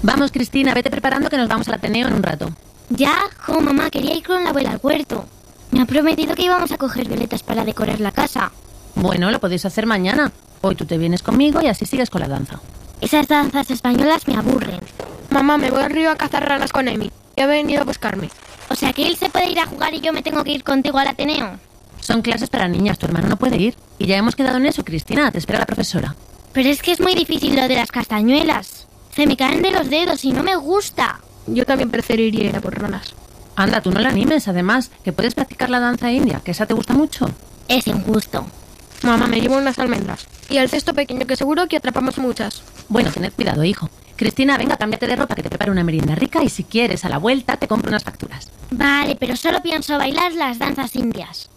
Vamos, Cristina, vete preparando que nos vamos al Ateneo en un rato. ¿Ya? Jo, mamá, quería ir con la abuela al huerto. Me ha prometido que íbamos a coger violetas para decorar la casa. Bueno, lo podéis hacer mañana. Hoy tú te vienes conmigo y así sigues con la danza. Esas danzas españolas me aburren. Mamá, me voy al río a cazar ranas con Emi. Y ha venido a buscarme. O sea que él se puede ir a jugar y yo me tengo que ir contigo al Ateneo. Son clases para niñas, tu hermano no puede ir. Y ya hemos quedado en eso, Cristina, te espera la profesora. Pero es que es muy difícil lo de las castañuelas. Se me caen de los dedos y no me gusta. Yo también preferiría ir a por ranas. Anda, tú no la animes, además, que puedes practicar la danza india, que esa te gusta mucho. Es injusto. Mamá, me llevo unas almendras. Y al cesto pequeño, que seguro que atrapamos muchas. Bueno, tened cuidado, hijo. Cristina, venga, cámbiate de ropa, que te prepare una merienda rica y si quieres, a la vuelta, te compro unas facturas. Vale, pero solo pienso bailar las danzas indias.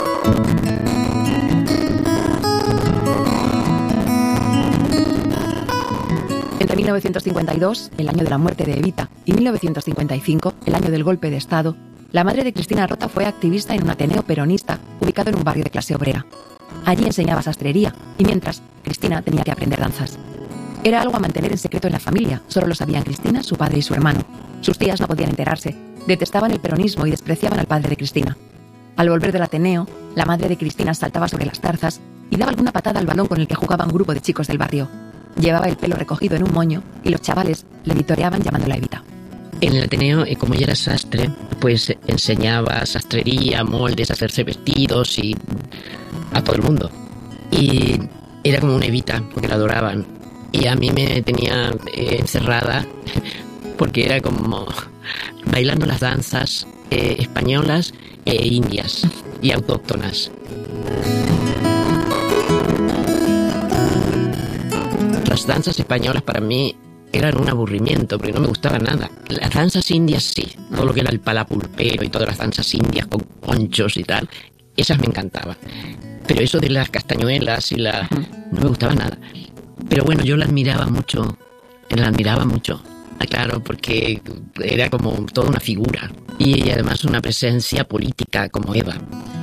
Entre 1952, el año de la muerte de Evita, y 1955, el año del golpe de Estado, la madre de Cristina Rota fue activista en un Ateneo peronista ubicado en un barrio de clase obrera. Allí enseñaba sastrería y mientras, Cristina tenía que aprender danzas. Era algo a mantener en secreto en la familia, solo lo sabían Cristina, su padre y su hermano. Sus tías no podían enterarse, detestaban el peronismo y despreciaban al padre de Cristina. Al volver del Ateneo, la madre de Cristina saltaba sobre las tarzas y daba alguna patada al balón con el que jugaba un grupo de chicos del barrio. Llevaba el pelo recogido en un moño y los chavales le vitoreaban llamándola Evita. En el Ateneo, como ella era sastre, pues enseñaba sastrería, moldes, hacerse vestidos y a todo el mundo. Y era como una Evita, porque la adoraban. Y a mí me tenía encerrada porque era como bailando las danzas españolas e indias y autóctonas. Las danzas españolas para mí eran un aburrimiento, porque no me gustaba nada. Las danzas indias sí, todo lo que era el palapulpero y todas las danzas indias con ponchos y tal, esas me encantaban. Pero eso de las castañuelas y no me gustaba nada. Pero bueno, yo la admiraba mucho, claro, porque era como toda una figura. Y ella además una presencia política como Eva.